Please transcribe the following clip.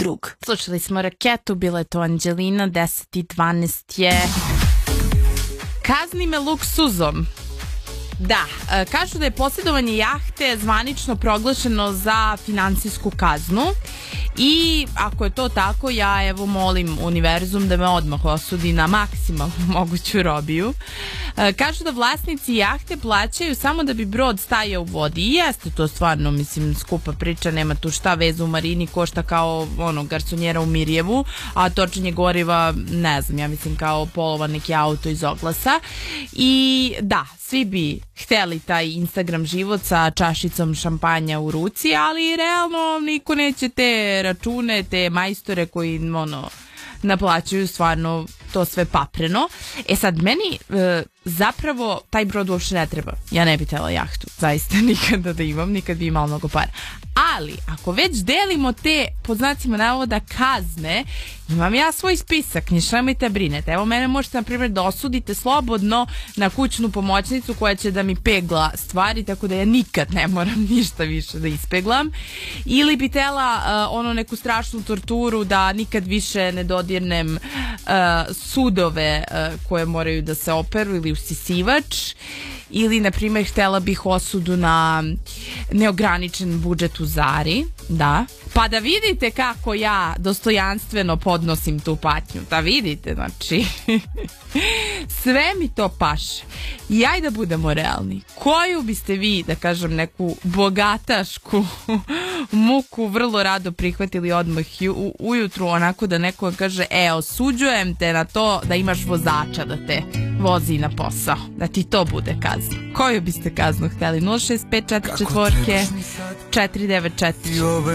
krug. Slušali smo Raketu, bila je to Anđelina, 10:12 je. Kazni me luksuzom. Da, kažu da je posjedovanje jahte zvanično proglašeno za finansijsku kaznu i ako je to tako, ja evo molim univerzum da me odmah osudi na maksimalnu moguću robiju. Kažu da vlasnici jahte plaćaju samo da bi brod stajao u vodi i jeste to stvarno, mislim, skupa priča, nema tu šta, veza u marini košta kao garsonjera u Mirjevu, a točenje goriva, ne znam, ja mislim kao polovan neki auto iz oglasa. I da, svi bi hteli taj Instagram život sa čašicom šampanja u ruci, ali realno niko neće te račune, te majstore koji naplaćuju stvarno to sve papreno. E sad, meni zapravo taj brod uopšte ne treba. Ja ne bi htjela jahtu, zaista nikada da imam, nikad bi imala mnogo para. Ali, ako već delimo te, pod znacima navoda, kazne, imam ja svoj spisak, ništa nemojte brinete. Evo, mene možete, na primjer, da osudite slobodno na kućnu pomoćnicu koja će da mi pegla stvari, tako da ja nikad ne moram ništa više da ispeglam. Ili bi htjela neku strašnu torturu da nikad više ne dodirnem sudove koje moraju da se operu ili usisivač. Ili, na primjer, htjela bih osudu na neograničen budžet u Zari, da. Pa da vidite kako ja dostojanstveno podnosim tu patnju, da vidite, znači, sve mi to paše. I ajde da budemo realni. Koju biste vi, da kažem, neku bogatašku muku vrlo rado prihvatili odmah ujutru, onako da neko kaže, osuđujem te na to da imaš vozača da te vozi na posao, da ti to bude kazna. Koju biste kaznu htjeli? 06544 494